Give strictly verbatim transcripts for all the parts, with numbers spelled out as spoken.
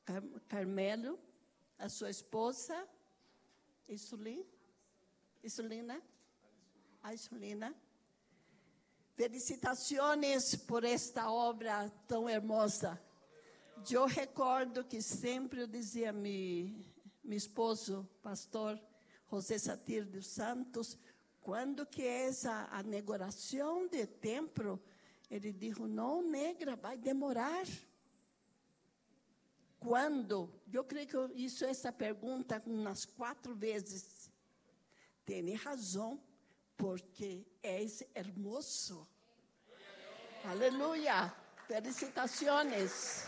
Car Carmelo, a su esposa, Isulina, Isulina, Isulina. Felicitações por esta obra tão hermosa. Eu recordo que sempre eu dizia a meu, meu esposo, pastor José Satir dos Santos, quando que é essa a inauguração do templo? Ele disse, não, negra, vai demorar. Quando? Eu creio que eu hice essa pergunta umas quatro vezes. Tem razão, porque é hermoso. Aleluia. Felicitações.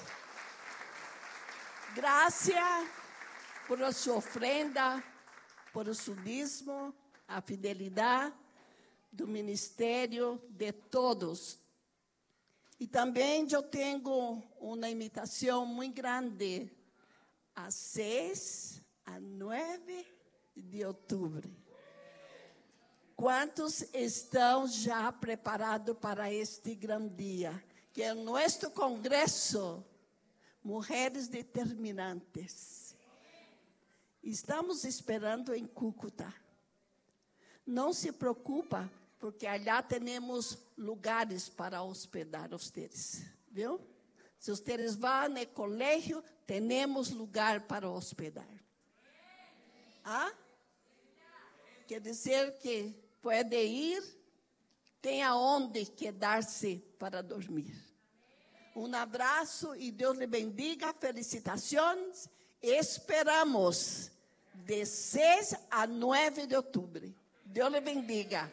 Graças por a sua ofrenda, por o seu dízimo, a fidelidade do ministério de todos. E também eu tenho uma imitação muito grande, a seis a nove de outubro. Quantos estão já preparados para este grande dia? Que é o nosso congresso, Mulheres Determinantes. Estamos esperando em Cúcuta. Não se preocupa, porque allá temos lugares para hospedar vocês, viu? Se vocês vão no colégio, temos lugar para hospedar. Ah? Quer dizer que pode ir, tem aonde quedar-se para dormir. Um abraço e Deus lhe bendiga, felicitações. Esperamos de seis a nove de outubro. Deus lhe bendiga.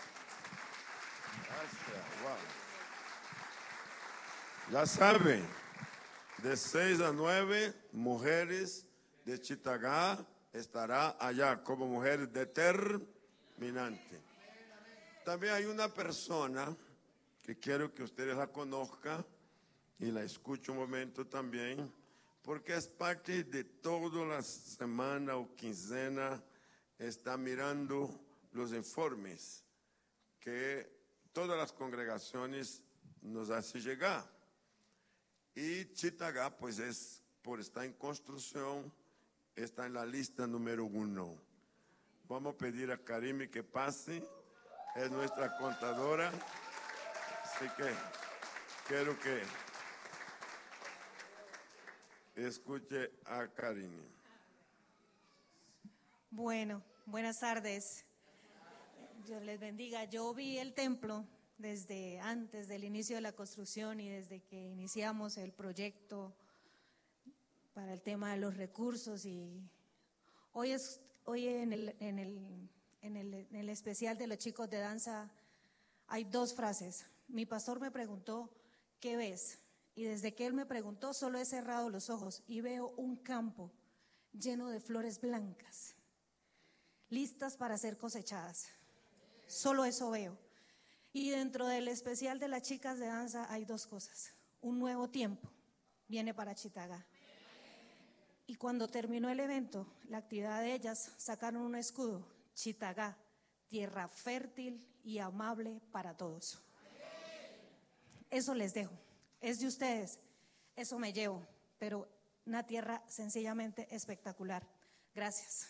Já sabem, de seis a nueve, Mulheres de Chitagá estará allá como mujer determinante. También hay una persona que quiero que ustedes la conozcan y la escuchen un momento también, porque es parte de toda la semana o quincena, está mirando los informes que todas las congregaciones nos hacen llegar. Y Chitagá, pues es por estar en construcción, está en la lista número uno. Vamos a pedir a Karime que pase, es nuestra contadora, así que quiero que escuche a Karime. Bueno, buenas tardes. Dios les bendiga. Yo vi el templo desde antes del inicio de la construcción y desde que iniciamos el proyecto para el tema de los recursos, y hoy es hoy en el en el en el, en el especial de los chicos de danza hay dos frases. Mi pastor me preguntó, ¿qué ves? Y desde que él me preguntó, solo he cerrado los ojos y veo un campo lleno de flores blancas, listas para ser cosechadas. Solo eso veo. Y dentro del especial de las chicas de danza hay dos cosas. Un nuevo tiempo viene para Chitagá. Y cuando terminó el evento, la actividad de ellas, sacaron un escudo, Chitagá, tierra fértil y amable para todos. Eso les dejo, es de ustedes, eso me llevo, pero una tierra sencillamente espectacular. Gracias.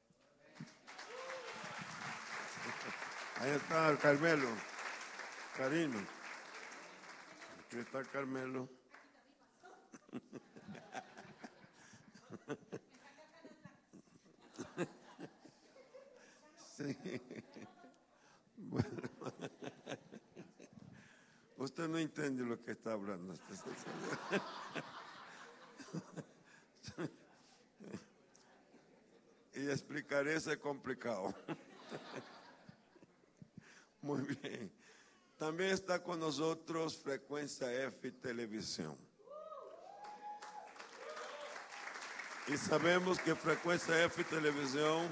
Ahí está Carmelo, Karime. Aquí está Carmelo. Sí. Bueno. Usted no entiende lo que está hablando. Y explicar eso es complicado. Muy bien. También está con nosotros Frecuencia F Televisión. Y sabemos que Frecuencia F Televisión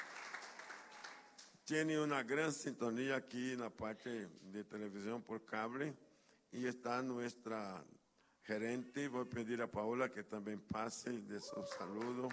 tiene una gran sintonía aquí en la parte de televisión por cable. Y está nuestra gerente. Voy a pedir a Paola que también pase de su saludo.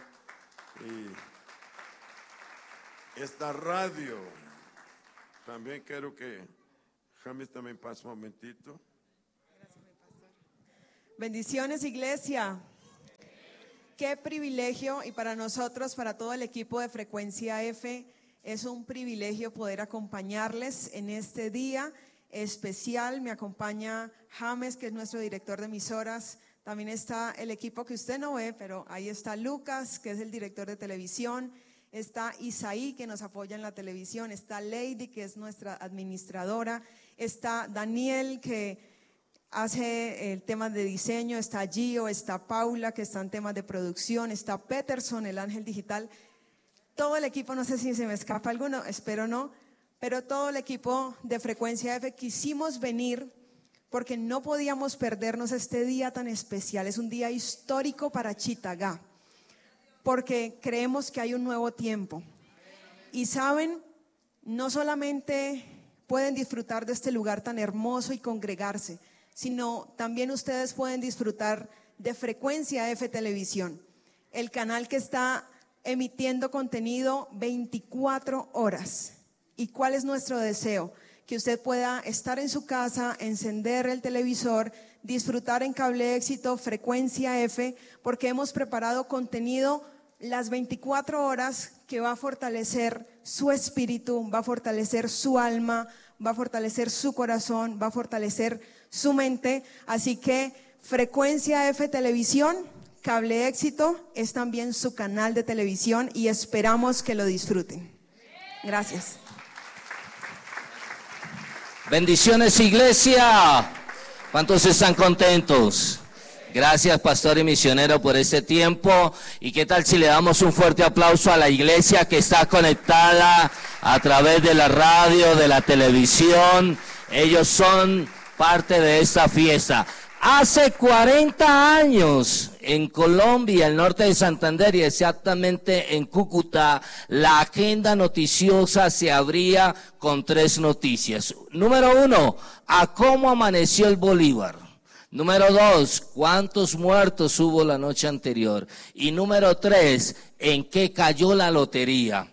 Y esta radio, también quiero que James también pase un momentito. Gracias, mi pastor. Bendiciones, iglesia. Qué privilegio, y para nosotros, para todo el equipo de Frecuencia F, es un privilegio poder acompañarles en este día especial. Me acompaña James, que es nuestro director de emisoras. También está el equipo que usted no ve, pero ahí está Lucas, que es el director de televisión. Está Isaí, que nos apoya en la televisión. Está Lady, que es nuestra administradora. Está Daniel, que hace el tema de diseño. Está Gio, está Paula, que está en temas de producción. Está Peterson, el ángel digital. Todo el equipo, no sé si se me escapa alguno, espero no, pero todo el equipo de Frecuencia F quisimos venir porque no podíamos perdernos este día tan especial. Es un día histórico para Chitagá, porque creemos que hay un nuevo tiempo. Y saben, no solamente pueden disfrutar de este lugar tan hermoso y congregarse, sino también ustedes pueden disfrutar de Frecuencia F Televisión, el canal que está emitiendo contenido veinticuatro horas. ¿Y cuál es nuestro deseo? Que usted pueda estar en su casa, encender el televisor, disfrutar en Cable Éxito, Frecuencia F, porque hemos preparado contenido las veinticuatro horas que va a fortalecer su espíritu, va a fortalecer su alma, va a fortalecer su corazón, va a fortalecer su mente. Así que Frecuencia F Televisión, Cable Éxito, es también su canal de televisión y esperamos que lo disfruten. Gracias. Bendiciones, iglesia. ¿Cuántos están contentos? Gracias, pastor y misionero, por este tiempo. ¿Y qué tal si le damos un fuerte aplauso a la iglesia que está conectada a través de la radio, de la televisión? Ellos son parte de esta fiesta. Hace cuarenta años en Colombia, el norte de Santander y exactamente en Cúcuta, la agenda noticiosa se abría con tres noticias. Número uno, a cómo amaneció el Bolívar. Número dos, cuántos muertos hubo la noche anterior. Y número tres, en qué cayó la lotería.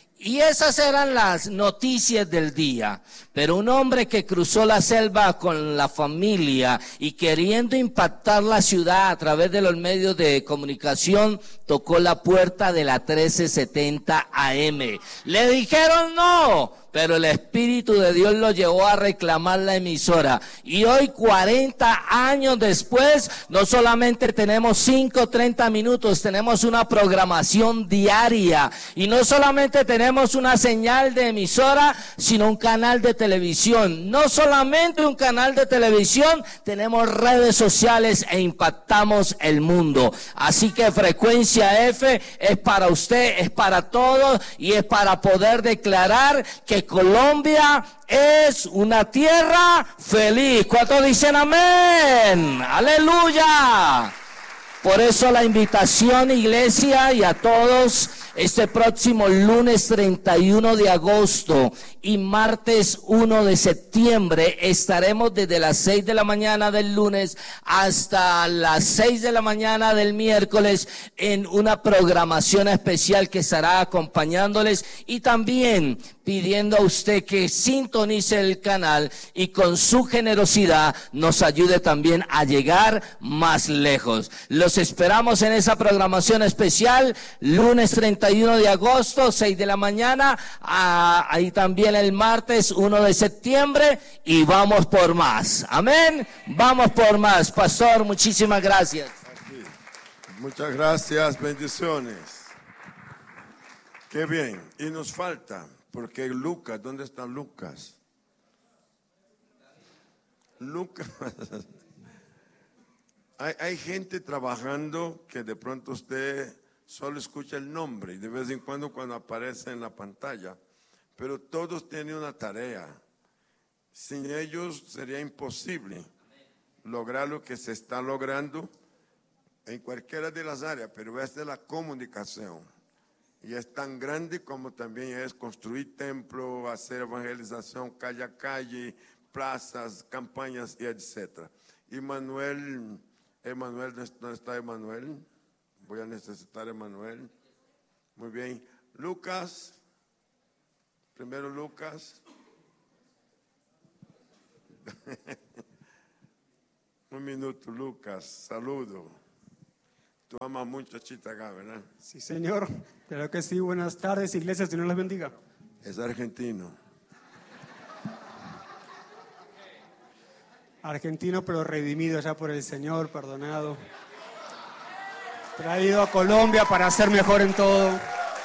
Y esas eran las noticias del día. Pero un hombre que cruzó la selva con la familia y queriendo impactar la ciudad a través de los medios de comunicación, tocó la puerta de la trece setenta A M. Le dijeron no, pero el Espíritu de Dios lo llevó a reclamar la emisora. Y hoy, cuarenta años después, no solamente tenemos cinco, treinta minutos, tenemos una programación diaria. Y no solamente tenemos una señal de emisora, sino un canal de televisión. No solamente un canal de televisión, tenemos redes sociales e impactamos el mundo. Así que Frecuencia F es para usted, es para todos y es para poder declarar que Colombia es una tierra feliz. ¿Cuántos dicen amén? Aleluya. Por eso la invitación, iglesia, y a todos, este próximo lunes treinta y uno de agosto y martes uno de septiembre estaremos desde las seis de la mañana del lunes hasta las seis de la mañana del miércoles en una programación especial que estará acompañándoles y también pidiendo a usted que sintonice el canal y con su generosidad nos ayude también a llegar más lejos. Los esperamos en esa programación especial, lunes treinta y uno de agosto, seis de la mañana, ah, ahí también el martes uno de septiembre y vamos por más. Amén, vamos por más. Pastor, muchísimas gracias. Aquí. Muchas gracias, bendiciones. Qué bien, y nos falta, porque Lucas, ¿dónde está Lucas? Lucas. Hay, hay gente trabajando que de pronto usted solo escucha el nombre y de vez en cuando cuando aparece en la pantalla, pero todos tienen una tarea. Sin ellos sería imposible lograr lo que se está logrando en cualquiera de las áreas, pero es de la comunicación. Y es tan grande como también es construir templos, hacer evangelización calle a calle, plazas, campañas y etcétera. Y Manuel, Emanuel, ¿dónde está Emanuel? Voy a necesitar a Emanuel. Muy bien. Lucas, primero Lucas. Un minuto, Lucas, saludo. Tú amas mucho a Chitagá, ¿verdad? Sí, señor. Claro que sí. Buenas tardes, iglesia. Dios les bendiga. Es argentino. Argentino, pero redimido ya por el Señor, perdonado. Traído a Colombia para ser mejor en todo.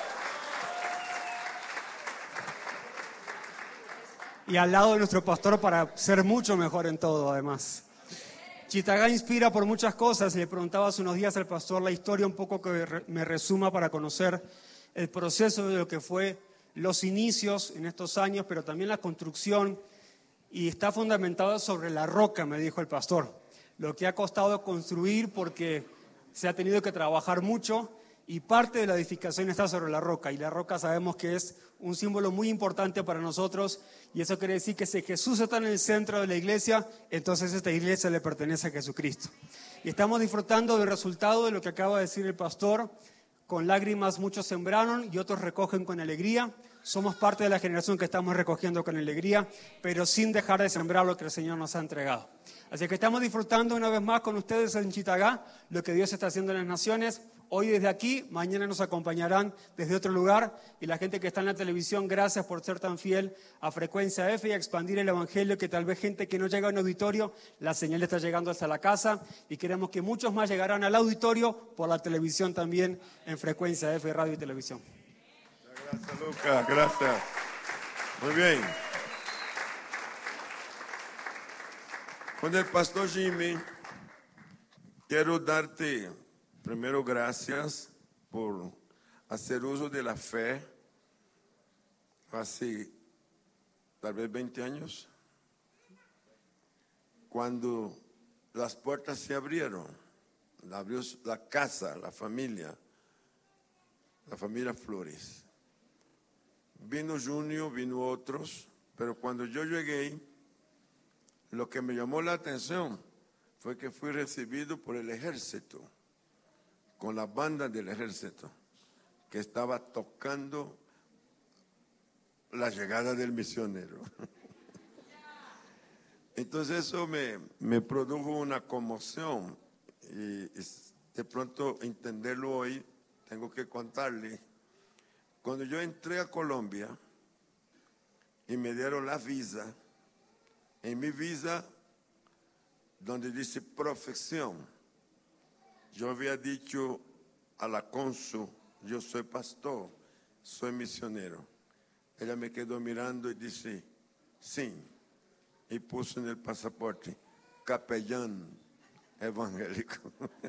Y al lado de nuestro pastor para ser mucho mejor en todo, además. Chitagá inspira por muchas cosas. Le preguntaba hace unos días al pastor la historia un poco que me resuma para conocer el proceso de lo que fue los inicios en estos años, pero también la construcción. Y está fundamentado sobre la roca, me dijo el pastor. Lo que ha costado construir porque se ha tenido que trabajar mucho y parte de la edificación está sobre la roca. Y la roca sabemos que es un símbolo muy importante para nosotros y eso quiere decir que si Jesús está en el centro de la iglesia, entonces esta iglesia le pertenece a Jesucristo. Y estamos disfrutando del resultado de lo que acaba de decir el pastor. Con lágrimas muchos sembraron y otros recogen con alegría. Somos parte de la generación que estamos recogiendo con alegría, pero sin dejar de sembrar lo que el Señor nos ha entregado. Así que estamos disfrutando una vez más con ustedes en Chitagá lo que Dios está haciendo en las naciones. Hoy desde aquí, mañana nos acompañarán desde otro lugar. Y la gente que está en la televisión, gracias por ser tan fiel a Frecuencia F y a expandir el Evangelio, que tal vez gente que no llega a un auditorio, la señal está llegando hasta la casa. Y queremos que muchos más llegarán al auditorio por la televisión también en Frecuencia F, radio y televisión. Gracias, Lucas, gracias. Muy bien. Con el pastor Jimmy, quiero darte primero gracias por hacer uso de la fe hace tal vez veinte años, cuando las puertas se abrieron, abrió la casa, la familia, la familia Flores. Vino Junior, vino otros, pero cuando yo llegué, lo que me llamó la atención fue que fui recibido por el ejército, con la banda del ejército, que estaba tocando la llegada del misionero. Entonces eso me, me produjo una conmoción y, y de pronto entenderlo hoy, tengo que contarle. Cuando yo entré a Colombia y me dieron la visa, en mi visa, donde dice profesión, yo había dicho a la cónsul, yo soy pastor, soy misionero. Ella me quedó mirando y dice, sí, y puso en el pasaporte, capellán evangélico.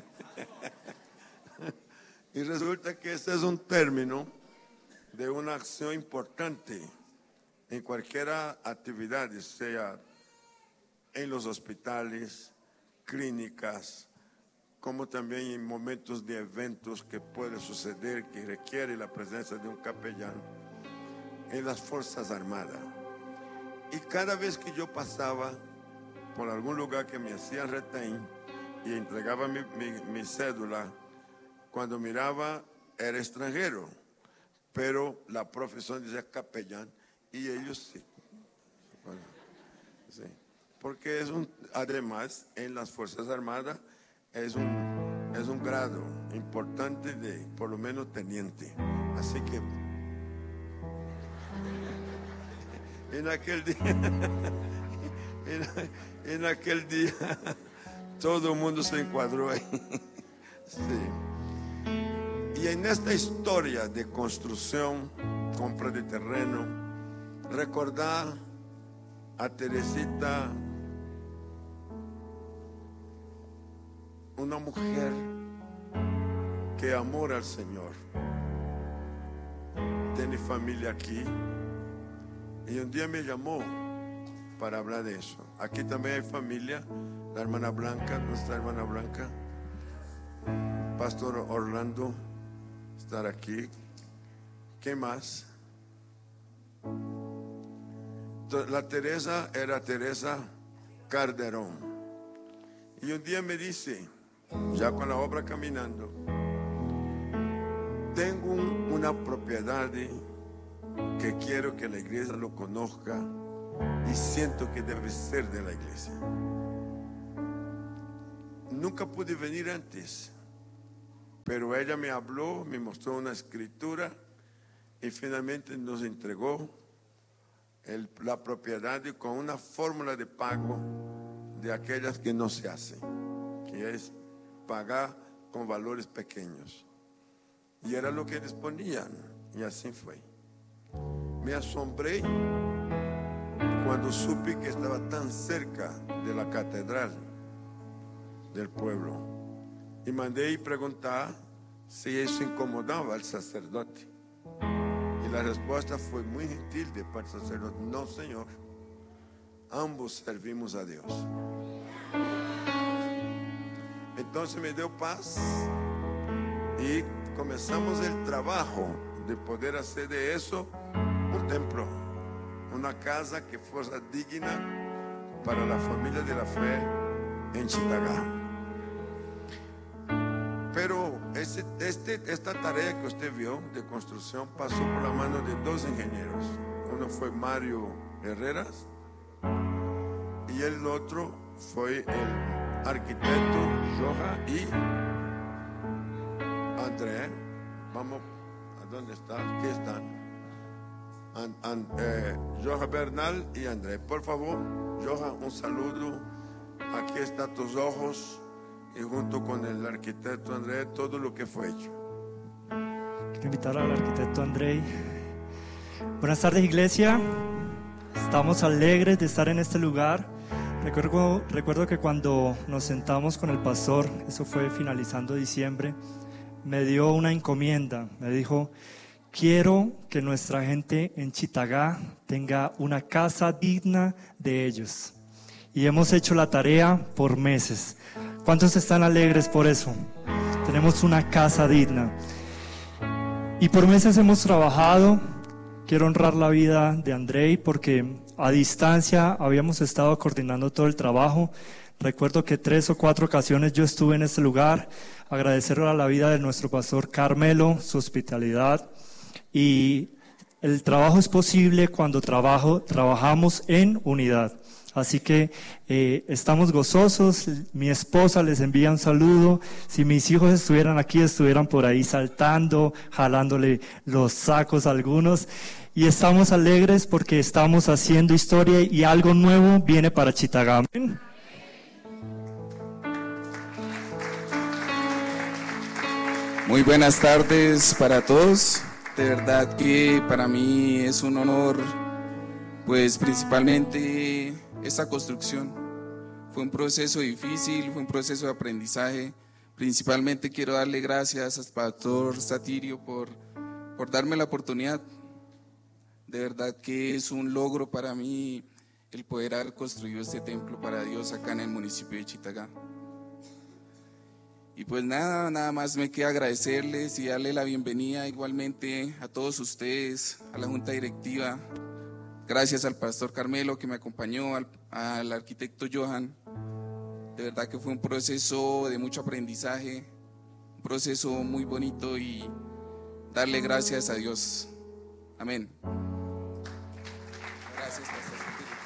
Y resulta que ese es un término de una acción importante en cualquier actividad, sea en los hospitales, clínicas, como también en momentos de eventos que puede suceder, que requiere la presencia de un capellán en las Fuerzas Armadas. Y cada vez que yo pasaba por algún lugar que me hacían retén y entregaba mi, mi, mi cédula, cuando miraba era extranjero, pero la profesión decía capellán y ellos sí. Bueno, sí. Porque es un, además en las Fuerzas Armadas es un, es un grado importante de por lo menos teniente. Así que en aquel día, en, en aquel día todo el mundo se encuadró ahí. Sí. Y en esta historia de construcción, compra de terreno, recordar a Teresita, una mujer que amó al Señor, tiene familia aquí, y un día me llamó para hablar de eso. Aquí también hay familia, la hermana Blanca, nuestra hermana Blanca, Pastor Orlando, estar aquí. ¿Qué más? La Teresa era Teresa Calderón. Y un día me dice, ya con la obra caminando, tengo un, una propiedad que quiero que la iglesia lo conozca y siento que debe ser de la iglesia. Nunca pude venir antes, Pero ella me habló, me mostró una escritura y finalmente nos entregó el, la propiedad y con una fórmula de pago de aquellas que no se hacen, que es pagar con valores pequeños. Y era lo que disponían, y así fue. Me asombré cuando supe que estaba tan cerca de la catedral del pueblo. Y mandé y preguntar si eso incomodaba al sacerdote. Y la respuesta fue muy gentil de parte del sacerdote: no, señor, ambos servimos a Dios. Entonces me dio paz y comenzamos el trabajo de poder hacer de eso un templo, una casa que fuera digna para la familia de la fe en Chitagá. Pero este, este, esta tarea que usted vio de construcción pasó por la mano de dos ingenieros. Uno fue Mario Herreras y el otro fue el arquitecto Joha y André. Vamos, ¿a dónde están? ¿Qué están? An, an, eh, Joha Bernal y André. Por favor, Joha, un saludo. Aquí están tus ojos. Y junto con el arquitecto André, todo lo que fue hecho. Quiero invitar al arquitecto André. Buenas tardes, iglesia. Estamos alegres de estar en este lugar. Recuerdo, recuerdo que cuando nos sentamos con el pastor, eso fue finalizando diciembre, me dio una encomienda. Me dijo: quiero que nuestra gente en Chitagá tenga una casa digna de ellos. Y hemos hecho la tarea por meses. ¿Cuántos están alegres por eso? Tenemos una casa digna. Y por meses hemos trabajado. Quiero honrar la vida de Andrei porque a distancia habíamos estado coordinando todo el trabajo. Recuerdo que tres o cuatro ocasiones yo estuve en este lugar. Agradecerle a la vida de nuestro pastor Carmelo, su hospitalidad. Y el trabajo es posible cuando trabajo, trabajamos en unidad. Así que eh, estamos gozosos. Mi esposa les envía un saludo. Si mis hijos estuvieran aquí, estuvieran por ahí saltando, jalándole los sacos a algunos. Y estamos alegres porque estamos haciendo historia y algo nuevo viene para Chitagá. Muy buenas tardes para todos. De verdad que para mí es un honor, pues principalmente esta construcción. Fue un proceso difícil, fue un proceso de aprendizaje. Principalmente quiero darle gracias al pastor Satirio por, por darme la oportunidad. De verdad que es un logro para mí el poder haber construido este templo para Dios acá en el municipio de Chitagá. Y pues nada, nada más me queda agradecerles y darle la bienvenida igualmente a todos ustedes, a la junta directiva. Gracias al pastor Carmelo que me acompañó, al, al arquitecto Johan. De verdad que fue un proceso de mucho aprendizaje, un proceso muy bonito y darle gracias a Dios. Amén. Gracias, pastor.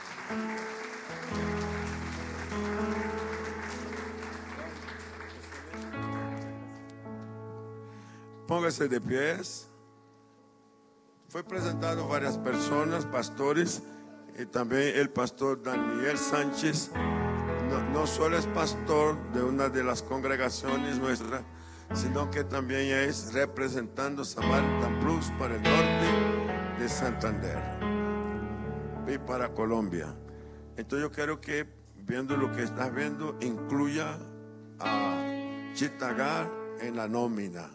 Póngase de pies. Fue presentado varias personas, pastores, y también el pastor Daniel Sánchez. No, no solo es pastor de una de las congregaciones nuestras, sino que también es representando Samaritan Plus para el norte de Santander y para Colombia. Entonces yo quiero que, viendo lo que estás viendo, incluya a Chitagá en la nómina.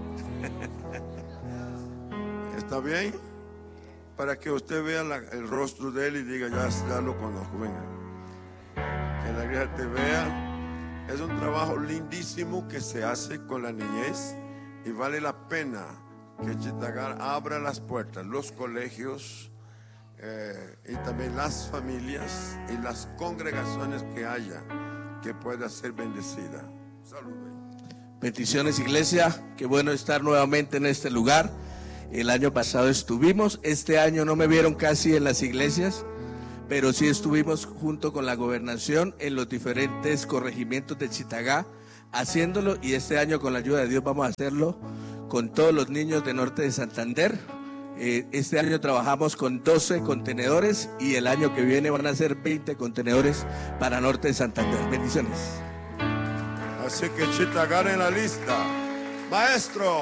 ¿Está bien? Para que usted vea la, el rostro de él y diga: ya, ya lo conozco, venga. Que la iglesia te vea. Es un trabajo lindísimo que se hace con la niñez y vale la pena que Chitagá abra las puertas, los colegios eh, y también las familias y las congregaciones que haya que pueda ser bendecida. Saludos. Bendiciones, iglesia, qué bueno estar nuevamente en este lugar. El año pasado estuvimos, este año no me vieron casi en las iglesias, pero sí estuvimos junto con la gobernación en los diferentes corregimientos de Chitagá, haciéndolo, y este año con la ayuda de Dios vamos a hacerlo con todos los niños de Norte de Santander. Eh, este año trabajamos con doce contenedores y el año que viene van a ser veinte contenedores para Norte de Santander. Bendiciones. Así que Chitagar en la lista. Maestro.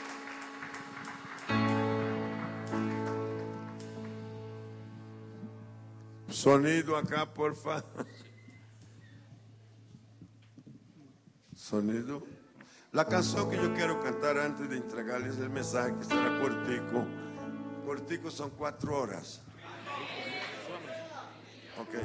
Sonido acá, porfa. Sonido. La canción que yo quiero cantar antes de entregarles el mensaje, que será cortico. Cortico son cuatro horas. Ok.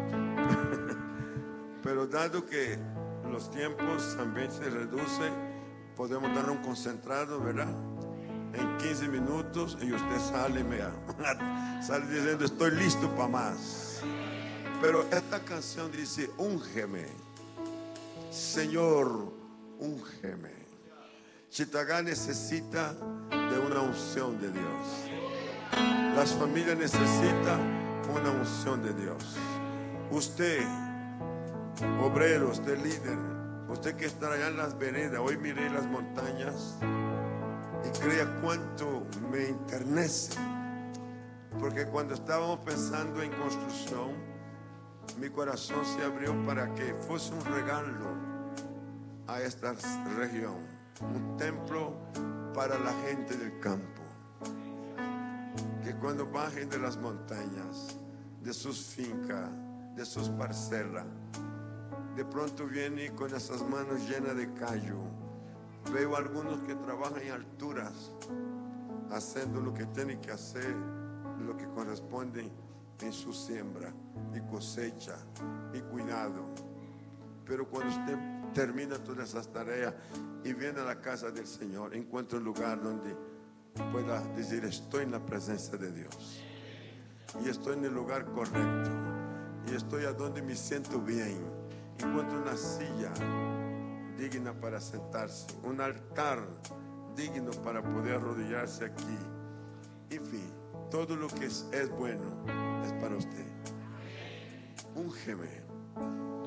Pero dado que los tiempos también se reducen, podemos dar un concentrado, ¿verdad? En quince minutos y usted sale, me sale diciendo estoy listo para más. Pero esta canción dice: úngeme, Señor, úngeme. Chitagá necesita de una unción de Dios. Las familias necesitan una unción de Dios. Usted, obrero, usted líder, usted que está allá en las veredas, hoy miré las montañas y crea cuánto me enternece, porque cuando estábamos pensando en construcción, mi corazón se abrió para que fuese un regalo a esta región, un templo para la gente del campo, que cuando bajen de las montañas, de sus fincas, de sus parcelas, de pronto viene con esas manos llenas de callo. Veo algunos que trabajan en alturas, haciendo lo que tienen que hacer, lo que corresponde en su siembra y cosecha y cuidado. Pero cuando usted termina todas esas tareas y viene a la casa del Señor, encuentra un lugar donde pueda decir: estoy en la presencia de Dios y estoy en el lugar correcto y estoy a donde me siento bien. Encuentro una silla digna para sentarse, un altar digno para poder arrodillarse aquí. En fin, todo lo que es, es bueno es para usted. Úngeme,